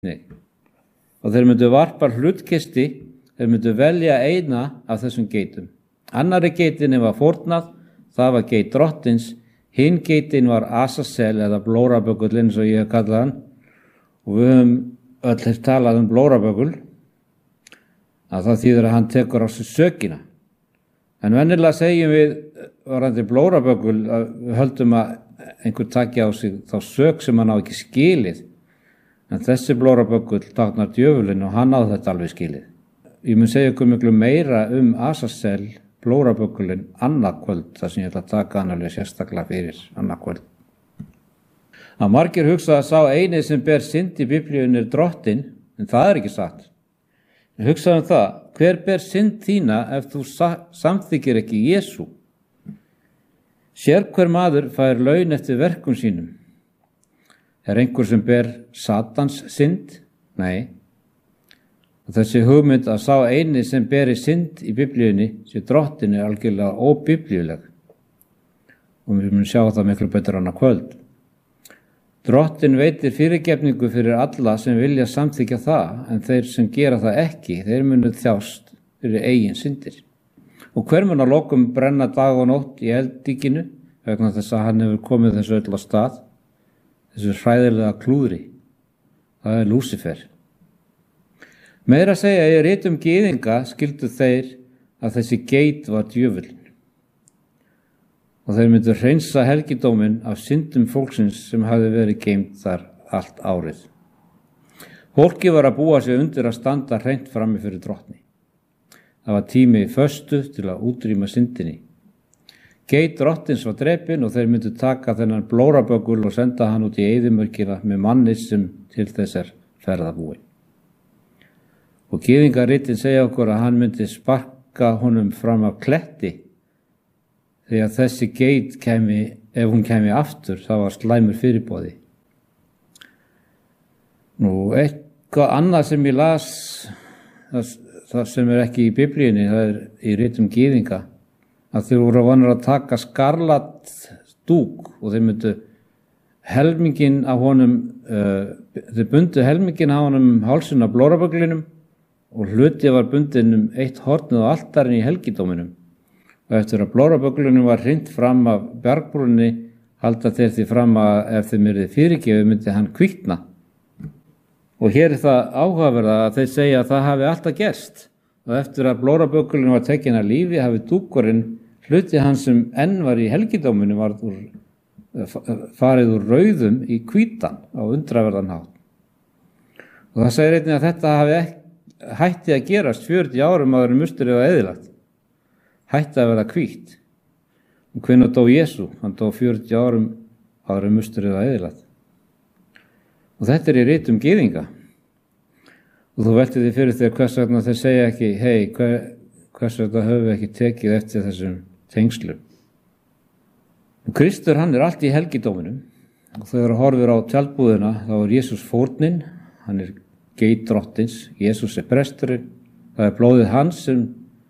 og þeir myndu varpa hlutkisti, þeir myndu velja eina af þessum geitum. Annarri geitinni var fórnað, það var geit drottins, hinn geitin var Azazel eða blóraböggull eins og ég hef kallað hann, og við höfum öll talað blóraböggull, að það þýðir að hann tekur á sig sökina. En venjulega segjum við varðandi blóraböggull að við höldum að einhver taki á sig þá sök sem hann á ekki skilið. En þessi blóraböggull táknar djöfulinn og hann á þetta alveg skilið. Ég mun segja ykkur miklu meira Azazel, blóraböggullinn, annað kvöld, þar sem ég ætla að taka hann alveg sérstaklega fyrir annað kvöld. Að margir hugsa að sá eini sem ber synd í Biblíunni drottinn, en það er ekki satt. Hugsaðu það, hver ber synd þína ef þú samþykkir ekki Jesú? Sérhver maður fær laun eftir verkum sínum. Er einhver sem ber Satans synd? Nei. Og þessi hugmynd að sá eini sem beri synd í Biblíunni sé drottinn er algjörlega óbiblíuleg. Og við munum sjá það miklu betur annað kvöld. Drottinn veitir fyrirgefningu fyrir alla sem vilja samþykkja það, en þeir sem gera það ekki, þeir munu þjást fyrir eigin syndir. Og hver mun að lokum brenna dag og nótt í eldíkinu, vegna þess að hann hefur komið þessu öll á stað, þessu hræðilega klúðri. Það er Lúsifer. Meira að segja, í ritum gyðinga skildu þeir að þessi geit var djöfullinn. Og þeir myndu hreinsa helgidóminn af syndum fólksins sem hafði verið geymt þar allt árið. Fólki var að búa sig undir að standa hreint frammi fyrir drottni. Það var tími föstu til að útrýma syndinni. Geit drottins var drepinn og þeir myndu taka þennan blóraböggul og senda hann út í eyðimörkina með manni sem til þess er ferðabúinn. Og gyðingaritin segja okkur að hann myndi sparka honum fram af kletti, því að þessi geit ef hún kæmi aftur, það var slæmur fyrirboði. Nú, eitthvað annað sem ég las, það sem er ekki í Biblíunni, það er í ritum gyðinga, að þeir voru vanir að taka skarlat dúk og þeir myndu helmingin af honum, þeir bundu helmingin af honum hálsinn af blórabögglinum og hluti var bundin eitt hornið á altarinn í helgidóminum. Og eftir að blórabögglunum var hrint fram af bjargbrúnni, halda þeir því fram að ef þeim yrði fyrirgefið myndi hann kvikna. Og hér er það áhugaverða að þeir segja að það hafi alltaf gerst. Og eftir að blórabögglunum var tekin að lífi hafi dúkurinn, hluti hans sem enn var í helgidóminu, farið úr rauðum í hvítan á undraverðan hátt. Og það segir einnig að þetta hafi hætti að gerast 40 árum áður en musturinn var eyðilagt. Hætti að vera hvítt. Og hvenær dó Jesú? Hann dó 40 árum áður en musturinn var eyðilagt. Og þetta er í ritum gyðinga. Og þú veltir því fyrir þér hvers vegna þeir segja ekki, hei, hvers vegna höfum við ekki tekið eftir þessum tengslum. Og Kristur, hann er allt í helgidóminum. Og þegar horfir á tjaldbúðina, þá er Jesús fórnin, hann er geit drottins, Jesús er presturinn, það er blóðið hans sem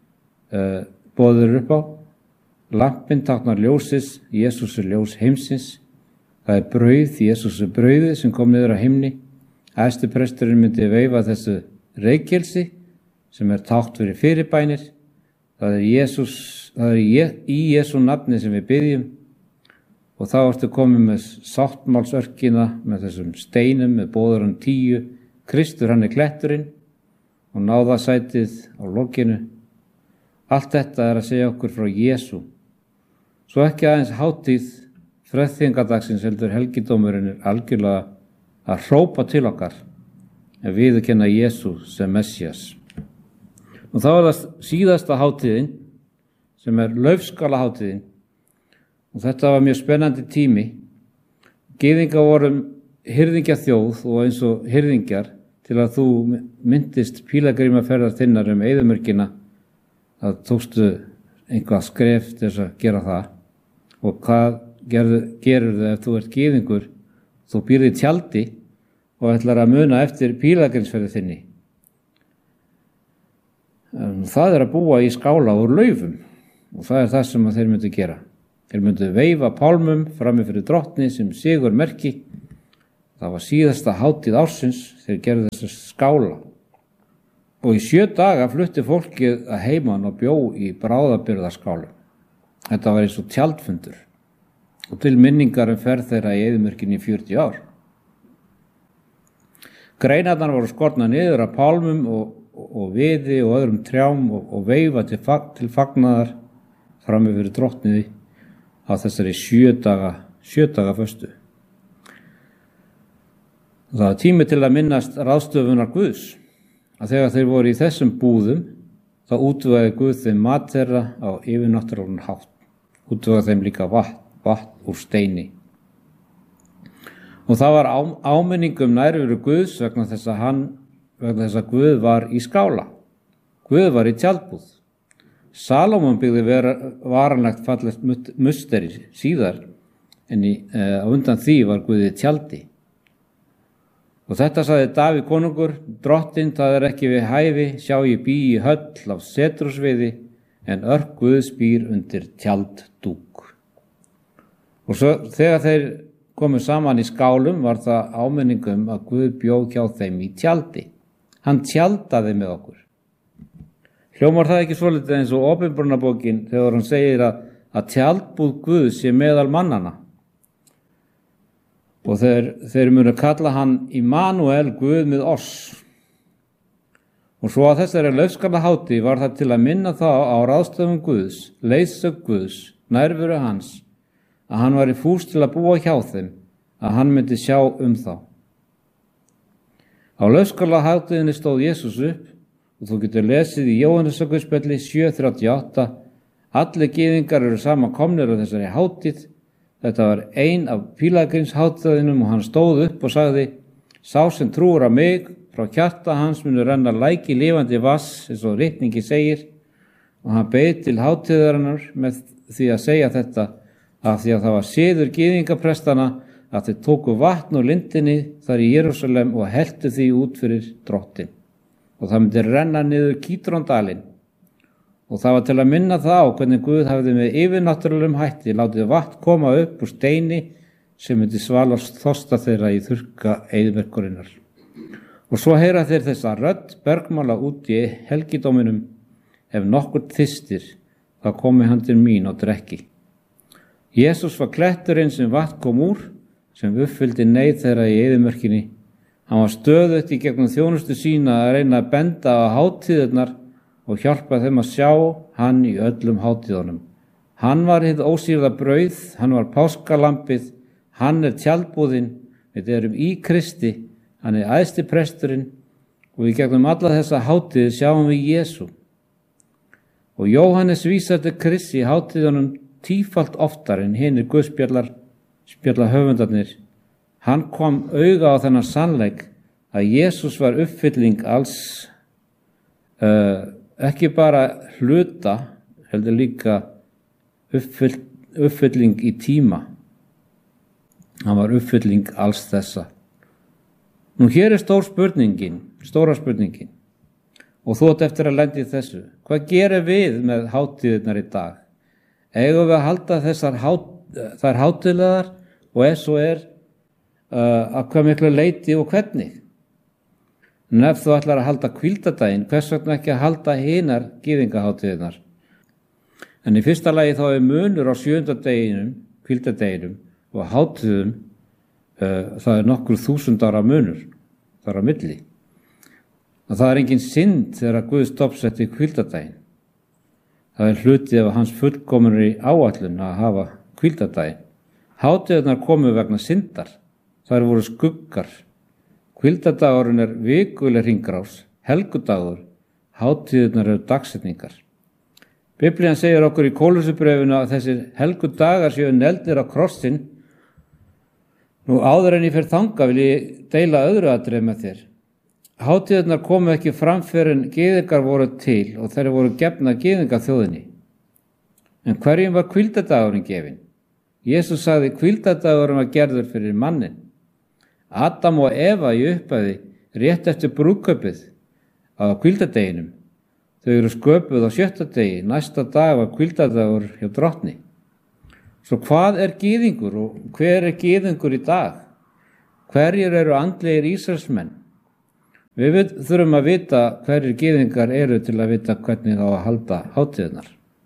boðir upp á. Lampinn táknar ljósis, Jesús er ljós heimsins. Það er brauð, Jesús er brauðið sem kom niður á himni. Æðsti presturinn myndi veifa þessu reykelsi sem er tákn fyrir fyrirbænir. Það er í Jesú nafni sem við biðjum. Og þá ertu komið með sáttmálsörkina, með þessum steinum, með bóðurann 10. Kristur, hann er kletturinn og náðasætið á lokinu. Allt þetta er að segja okkur frá Jesú. Svo ekki aðeins hátíð freðþingadagsins heldur helgidómurinn er algjörlega að hrópa til okkar en viðurkenna Jesú sem Messias. Og þá er það síðasta hátíðin sem er laufskalahátíðin. Og þetta var mjög spennandi tími. Gyðingar voru hirðingjaþjóð og eins og hirðingjar til að þú myndist pílagrímaferðar þinnar eyðimörkina að tókstu einhvað skref til þess að gera það. Og hvað gerur það ef þú ert gyðingur? Þú býrð í tjaldi og ætlar að muna eftir pílagrímsferði þinni. Það er að búa í skála úr laufum og það er það sem þeir myndu gera. Þeir myndu veifa pálmum frammi fyrir drottni sem sigurmerki. Það var síðasta hátíð ársins þegar gerðu þessa skála. Og í 7 daga flutti fólkið að heiman og bjó í bráðabirgðaskálum. Þetta var eins og tjaldfundur og til minningar ferð þeirra í eyðimörkinni í 40 ár. Greinarnar voru skornar niður af pálmum og viði og öðrum trjám og veifa til fagnaðar fram yfir drottniði á þessari 7 daga föstu. Það var tími til að minnast ráðstöfunar Guðs, að þegar þeir voru í þessum búðum, þá útvegaði Guð þeim mat þeirra á yfirnáttúrulegan hátt. Útvegaði þeim líka vatn úr steini. Og það var áminning nærveru Guðs vegna þess að Guð var í skála. Guð var í tjaldbúð. Salómon byggði varanlegt fallegt musteri síðar, en á undan því var Guð í tjaldi. Og þetta sagði Davíð konungur: Drottinn, það er ekki við hæfi, sjá ég bý í höll af setrusviði, en örk Guðs býr undir tjalddúk. Og svo þegar þeir komu saman í skálum var það áminningum að Guð bjó hjá þeim í tjaldi. Hann tjaldaði með okkur. Hljómar það ekki svolítið eins og Opinberunarbókin þegar hann segir að tjaldbúð Guðs sé meðal mannana? Og þeir munu kalla hann Immanuel, Guð með oss. Og svo að þessari laufskálahátíð var það til að minna þá á ráðstöfun Guðs, leiðsögn Guðs, nærveru hans, að hann var í fús til að búa hjá þeim, að hann myndi sjá þá. Á laufskálahátíðinni stóð Jesús upp og þú getur lesið í Jóhannesarguðspjalli 7:38: Allir gyðingar eru saman komnir á þessari hátíð. Þetta var ein af pílagrímshátíðunum og hann stóð upp og sagði: Sá sem trúir á mig, frá hjarta hans munu renna læki lifandi vatns, eins og ritningi segir. Og hann beið til hátíðarinnar með því að segja þetta, af því að það var siður gyðingaprestana að þeir tóku vatn úr lindinni þar í Jerúsalem og helltu því út fyrir Drottinn. Og það myndi renna niður Kítróndalinn. Og það var til að minna það á hvernig Guð hafði með yfirnáttúrulegum hætti látið vatn koma upp úr steini sem myndi svalast þorsta þeirra í þurrka eyðimerkurinnar. Og svo heyra þeir þessa rödd bergmála út í helgidóminum: Ef nokkur þyrstir, þá komi hann til mín og drekki. Jesús var kletturinn sem vatn kom úr, sem uppfyldi neyð þeirra í eyðimörkinni. Hann var stöðugt í gegnum þjónustu sína að reyna að benda á hátíðirnar og hjálpa þeim að sjá hann í öllum hátíðunum. Hann var hið ósýrða brauð, hann var páskalambið, hann er tjaldbúðin, við erum í Kristi, hann er æðsti presturinn og í gegnum alla þessa hátíði sjáum við Jesú. Og Jóhannes vísar til Kristi í hátíðunum tífalt oftar en hinir guðspjalla höfundarnir. Hann kom auga á þennan sannleik að Jesús var uppfylling alls, ekki bara hluta, heldur líka uppfylling í tíma. Hann var uppfylling alls þessa. Nú hér er stóra spurningin, og þú átt eftir að lenda í þessu. Hvað gerum við með hátíðirnar í dag? Eigum við að halda þær hátíðlegar og ef svo að hvað miklu leyti og hvernig? En ef þú ætlar að halda hvíldardaginn, hvers vegna ekki að halda hinar gyðingahátíðirnar? En í fyrsta lagi þá er munur á 7. deginum, hvíldardeginum og hátíðum, það er nokkur 1000 ára munur þar á milli. Og það er engin synd þegar Guð stoppsetti hvíldardaginn. Það er hluti af hans fullkominni áætlun að hafa hvíldardaginn. Hátíðirnar komu vegna syndar, þær voru skuggar. Hvíldardagurinn er vikuleg hringrás, helgudagur, hátíðirnar eru dagsetningar. Biblían segir okkur í Kólussubréfinu að þessir helgudagar séu negldir á krossinn. Nú áður en ég fer þangað vil ég deila öðru atriði með þér. Hátíðirnar komu ekki fram fyrr en gyðingar voru til og þeir voru gefnar gyðingaþjóðinni. En hverjum var hvíldardagurinn gefinn? Jesús sagði: hvíldardagurinn var gerður fyrir mannin. Adam og Eva í upphafi rétt eftir brúðkaupið á hvíldardeginum. Þau eru sköpuð á 7. degi, næsta dag var hvíldardagur hjá Drottni. Svo hvað er gyðingur og hver er gyðingur í dag? Hverjir eru andlegir Ísraelsmenn? Við þurfum að vita hverjir gyðingar eru til að vita hvernig á að halda hátíðirnar.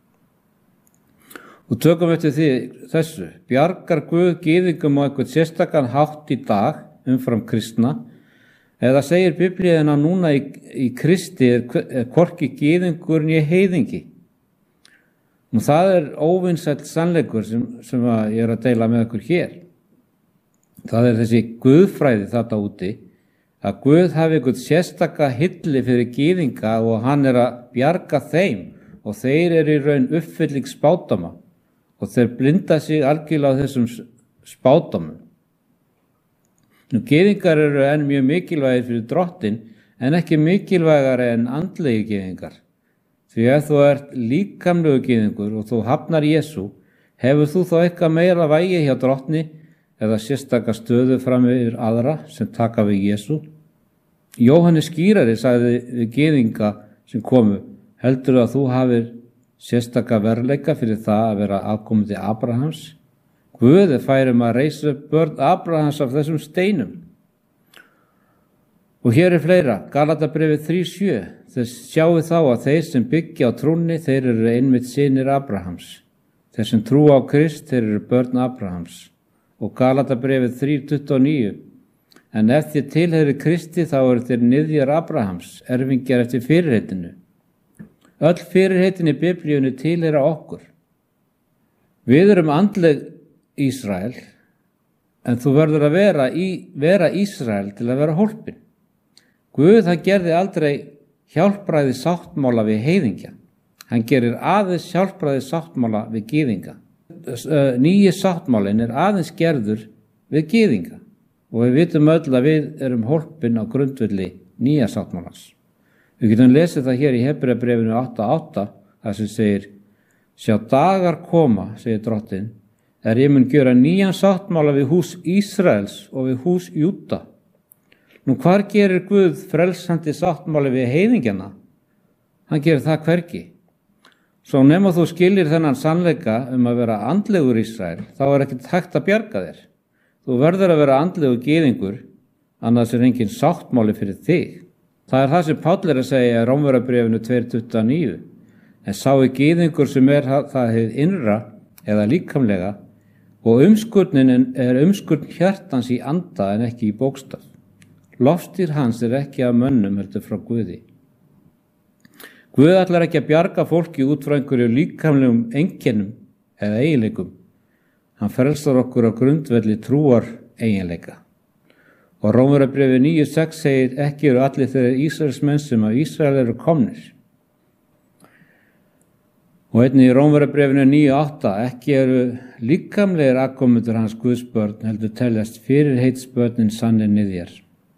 Og tökum eftir þessu. Bjargar Guð gyðingum á einhvern sérstakann hátt í dag umfram kristna? Eða segir Biblíðin að núna í Kristi er hvorki gyðingur né heiðingi? Og það er óvinsæll sannleikur sem ég er að deila með okkur hér. Það er þessi guðfræði þarna úti, að Guð hafi einhvern sérstaka hilli fyrir gyðinga og hann er að bjarga þeim og þeir eru í raun uppfylling spádóma og þeir blinda sig algjörlega á þessum spádómum. Gyðingar eru enn mjög mikilvægir fyrir Drottin en ekki mikilvægari en andlegi gyðingar. Því ef þú ert líkamlegu gyðingur og þú hafnar Jesú, hefur þú þá eitthvað meira vægi hjá Drottni eða sérstaka stöðu fram yfir aðra sem taka við Jesú? Jóhannes skýrari sagði við gyðinga sem komu, heldur að þú hafir sérstaka verðleika fyrir það að vera afkomandi Abrahams? Guð er færum að reisa upp börn Abrahams af þessum steinum. Og hér er fleira, Galatabréfið 3:7, þess sjáu þá að þeir sem byggja á trúnni, þeir eru einmitt synir Abrahams. Þeir sem trúa á Krist, þeir eru börn Abrahams. Og Galatabréfið 3:29, en ef þið tilheyri Kristi þá eru þeir niðjar Abrahams, erfingjar eftir fyrirheitinu. Öll fyrirheitin í Biblíunni tilheyra okkur. Við erum andleg Ísrael, en þú verður að vera Ísrael til að vera hólpin. Guð, hann gerði aldrei hjálpræði sáttmála við heiðingja. Hann gerir aðeins hjálpræði sáttmála við gyðinga. Nýji sáttmálin er aðeins gerður við gyðinga og við vitum öll að við erum hólpin á grundvelli nýja sáttmálans. Við getum lesið það hér í Hebreabréfinu 8:8, þar sem segir, sjá dagar koma, segir Drottinn, er ég mun gjöra nýjan sáttmála við hús Ísraels og við hús Júda. Nú hvar gerir Guð frelsandi sáttmáli við heiðingjana? Hann gerir það hvergi. Svo nema þú skilir þennan sannleika að vera andlegur Ísrael, þá er ekkert hægt að bjarga þér. Þú verður að vera andlegur gyðingur, annars er engin sáttmáli fyrir þig. Það er það sem Páll er að segja í Rómverjabréfinu 2:29. En sá gyðingur sem er það hið innra eða líkamlega og umskurnin er umskurn hjartans í anda en ekki í bókstaf. Lofstýr hans er ekki af mönnum heldur frá Guði. Guð ætlar ekki að bjarga fólki út frá einhverju líkamlegum einkennum eða eiginleikum. Hann frelsar okkur á grundvelli trúar eiginleika. Og Rómverjabréfið 9:6 segir, ekki eru allir þeir Ísraelsmenn sem af Ísrael eru komnir. Og einnig í Rómverjabréfinu 9:8, ekki eru líkamlegir afkomendur hans Guðsbörn, heldur teljast fyrirheitsbörnin sannir niðjar.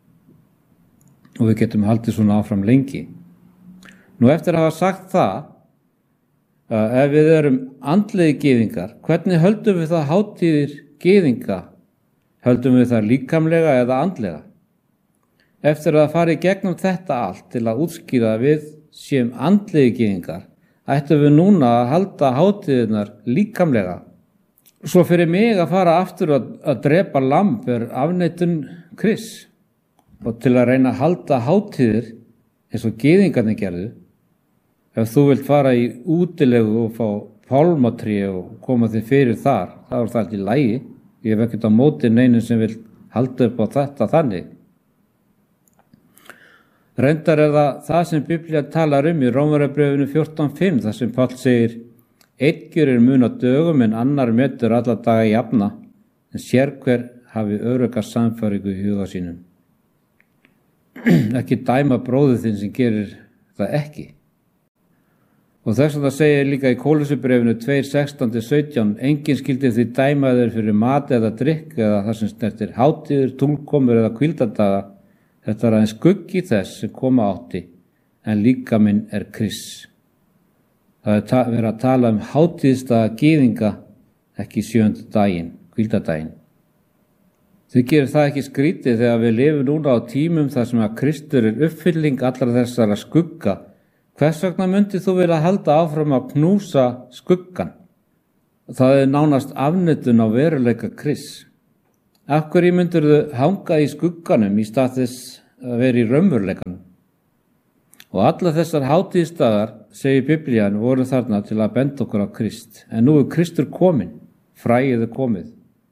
Og við getum haldið svona áfram lengi. Nú eftir að hafa sagt það, ef við erum andlegi gyðingar, hvernig höldum við það hátíðir gyðinga? Höldum við það líkamlega eða andlega? Eftir að fara í gegnum þetta allt til að útskýra að við séum andlegi gyðingar, ættum við núna að halda hátíðirnar líkamlega. Svo fyrir mig að fara aftur að drepa lamb er afneitun Krists. Og til að reyna að halda hátíðir eins og gyðingarnir gerðu, ef þú vilt fara í útilegu og fá pálmatré og koma þig fyrir þar, þá er það allt í lagi. Ég hef ekkert á móti neinum sem vil halda upp á þetta þannig. Reyndar er það sem Biblía talar í Rómverjabréfinu 14:5, þar sem Páll segir, einn gjörir mun á dögum en annar metur alla daga jafna, en sérhver hafi örugga sannfæringu í huga sínum. Ekki dæma bróður þinn sem gerir það ekki. Og þess að það segir líka í Kólussubréfinu 2:16-17, enginn skyldi því dæma þeir fyrir mat eða drykk eða það sem snertir hátíðir, túlkomur eða hvíldardaga. Þetta er aðeins skuggi þess sem koma átti, en líkaminn er Krists. Það er verið að tala um hátíðsdaga gyðinga, ekki 7. daginn, hvíldardaginn. Þið gerir það ekki skrítið þegar við lifum núna á tímum þar sem að Kristur er uppfylling allra þessara skugga. Hvers vegna myndið þú vilja halda áfram að knúsa skuggan? Það er nánast afneitun á veruleika Krists. Af hverju myndirðu hanga í skugganum í stað þess að vera í raunveruleikanum? Og alla þessar hátíðisdagar, segir Biblían, voru þarna til að benda okkur á Krist. En nú Kristur kominn, fræið komið.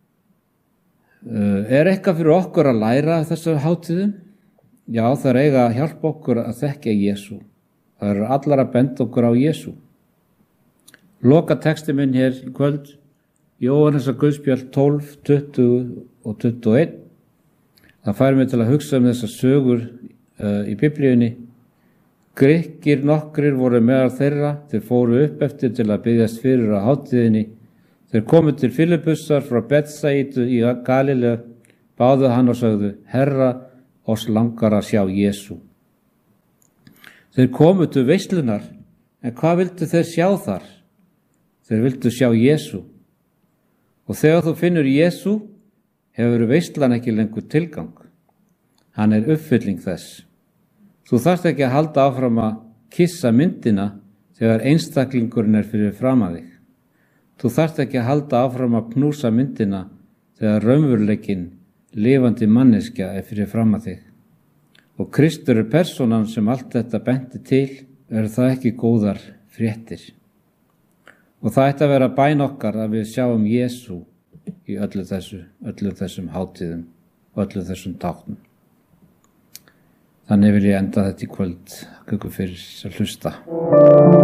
Er eitthvað fyrir okkur að læra af þessar hátíðum? Já, það eiga að hjálpa okkur að þekkja Jesú. Það eru allar að benda okkur á Jesú. Loka texti minn hér í kvöld, Jóhannesar Guðspjall 12, 20 og 21. Það fær mig til að hugsa þessar sögur í Biblíunni. Grikkir nokkrir voru meðal þeirra, þeir fóru upp eftir til að biðjast fyrir á hátíðinni. Þeir komu til Filippusar frá Betsaidu í Galileu, báðu hann og sögðu, Herra, oss langar að sjá Jesú. Þeir komu til veislunar, en hvað vildu þeir sjá þar? Þeir vildu sjá Jesú. Og þegar þú finnur Jesú, hefur veislan ekki lengur tilgang. Hann uppfylling þess. Þú þarft ekki að halda áfram að kissa myndina þegar einstaklingurinn fyrir framan þig. Þú þarft ekki að halda áfram að knúsa myndina þegar raunveruleikinn lifandi manneskja fyrir framan þig. Og Kristur persónan sem allt þetta benti til, það ekki góðar fréttir. Og það ætti að vera bæn okkar að við sjáum Jesú í öllu þessum hátíðum og öllu þessum táknum. Þannig vil ég enda þetta í kvöld. Þakka ykkur fyrir að hlusta.